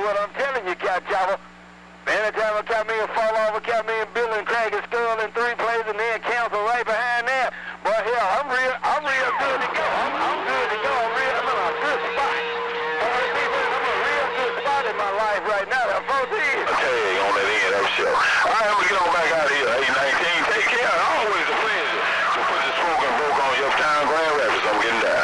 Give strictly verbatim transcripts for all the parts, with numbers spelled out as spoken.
what I'm telling you, Cat Chopper. Anytime I got me a fall off, I got me a Bill and Craig and Skull in three plays, and then Council right behind there. But hell, I'm real, I'm real good to go. I'm, I'm good to go. I'm real, I'm in a good spot. I'm a real good spot in my life right now. That fourteen. I tell you, on that end, that's sure. All right, I'm gonna get on back out of here. eight nineteen, take care. Always a pleasure to put this smoke and broke on your town, Grand Rapids. I'm getting down.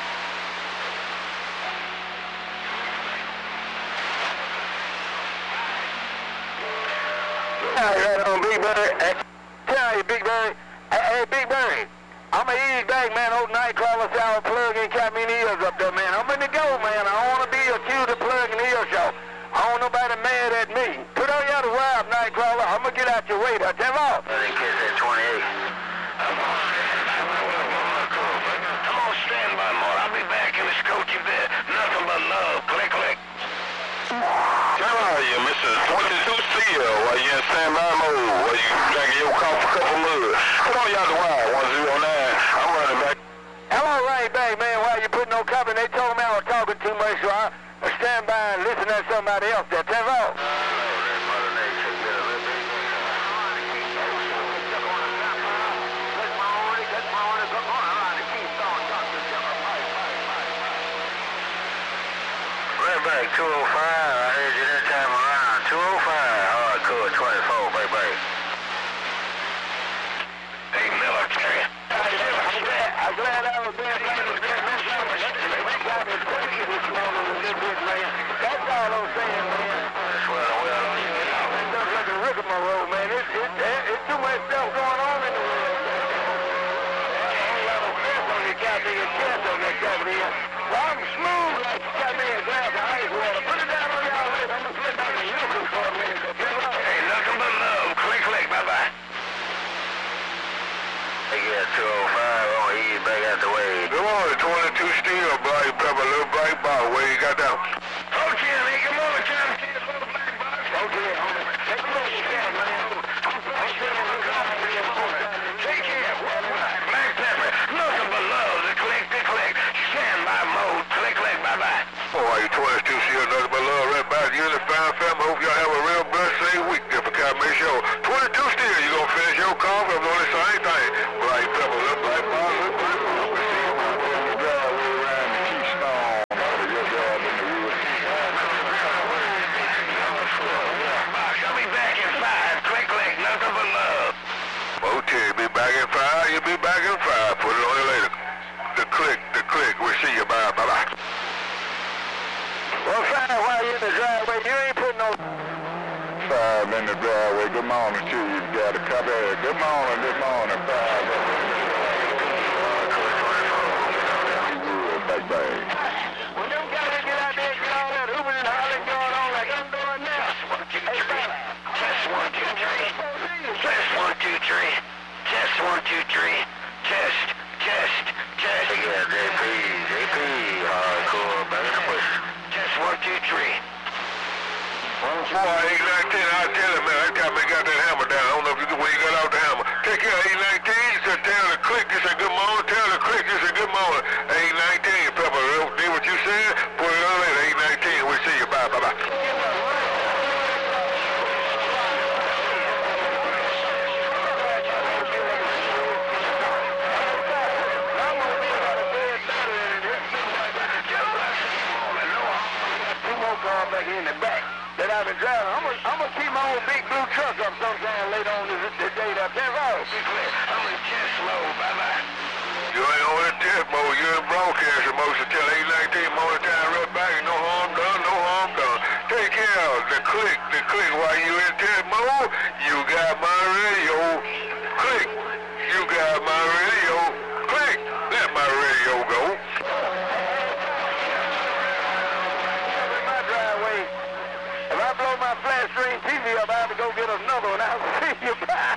Right on, Big Bird. Hey, tell you, Big Bird. Hey, hey, Big Bird. I'm a easy back, man. Old Nightcrawler sour plug and got me in the ears up there, man. I'm in the go, man. I don't want to be accused of plugging the ear show. I don't want nobody mad at me. Put on your wild, Nightcrawler. I'm going to get out your way there. Tell off. I think it's at twenty-eight. Come on, stand by, more. I'll be back in the Scotchy bit. Nothing but love. Click, click. How are you, Mister twenty-two Steel? While you in standby mode, while you drinking your coffee cup of mud. Put on y'all the wire, one oh nine. I'm running back. Hello, right back, man. While you putting no cover, they told me I was talking too much, so I stand by and listen to somebody else there. Tell off. Back two oh five, I heard you that time around. two oh five, hardcore twenty-four, baby, baby. Hey, military. I'm glad, I'm glad I was there. That's all I'm saying, man. That's what I'm well on you. It's just like a rigmarole, man. It's, it's, it's too much stuff going on in the world. I don't have a fence on your goddamn chest on that goddamn. Well, I'm smooth like you got me a glass of ice water. Put it down on y'all list. I'm going to flip out the YouTube for a minute. Hey, nothing but love. Click, click. Bye-bye. Hey, yeah, two oh five. I'm going to ease back out the way. Good morning, twenty-two Steel. Black pepper, little black box. Where you got down? Okay, man. Good morning, John. See the little black box. Okay, homie. Take a look at that, man. I'm saying look out for your morning. Take care. Worldwide. Black pepper. Nothing but love. The click, the click. Standby mode. Click, click. Bye-bye. Oh, are you twenty-two Steel? Nothing but love. Right back. You and the fine family. Hope y'all have a real blessed safe week there for Calumet Show. twenty-two Steel. You gonna finish your coffee? I'm doing the same thing. Black pepper. Little black box. Little black box. Be back in five, you'll be back in five. Put it on you later. The click, the click. We'll see you. Bye, bye, bye. Well, fine, while you're in the driveway, you ain't putting no... Five in the driveway. Good morning to you. You got a copy. Good morning, good morning. Five. Bye, bye. When them guys get out there, get all that hooping and hollering going on like I'm doing now. Test one, two, three. Test one, two, three. Test one, two, three. Test, test, test. Yeah, J P, J P, hardcore, back in the bush. Test one, two, three. Boy, eight nineteen, I'll tell him, man, that guy man got that hammer down. I don't know if you get when you got out the hammer. Take care, eight nineteen, you said tell the click, you said good morning, tell the click, you said good morning. eight nineteen, Pepper, did what you said, put it on later, eight nineteen, we'll see you, bye, bye, bye. Back in the back that I've been driving. I'm gonna I'm gonna keep my old big blue truck up sometime later on this, this day that ten hours. I'm in test mode. Bye bye. You ain't on that test mode. You're in broadcasting mode. So tell eight nineteen morning time right back. No harm done. No harm done. Take care of the click. The click while you in test mode. You got my radio. Click. You got my radio. Click. Let my radio go. If I blow my flat screen T V up, I have to go get another one. I'll see you back.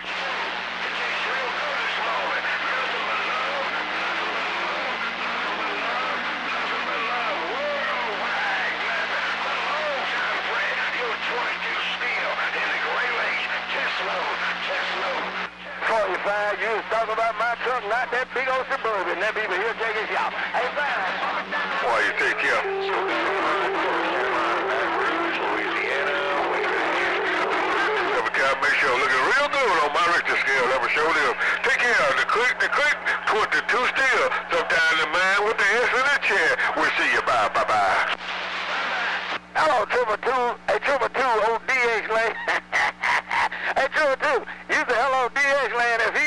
forty-five, you was talking about my truck, not that big old Suburban. That people here taking shop. Hey, fine. Why you take care? put the two still. Sometimes the man with the S in the chair. We'll see you. Bye, bye, bye. Hello, Triple Two. Hey, Triple Two, old D X Lane. Hey, Triple Two, you say hello, D X Lane. If he